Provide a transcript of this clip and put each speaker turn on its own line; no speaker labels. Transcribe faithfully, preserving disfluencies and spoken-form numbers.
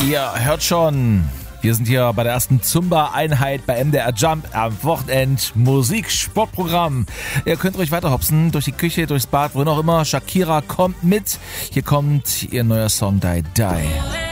Ihr hört schon, wir sind hier bei der ersten Zumba-Einheit bei M D R Jump am Wochenend Musik-Sportprogramm. Ihr könnt ruhig weiter hopsen, durch die Küche, durchs Bad, wohin auch immer. Shakira kommt mit. Hier kommt ihr neuer Song Die Die.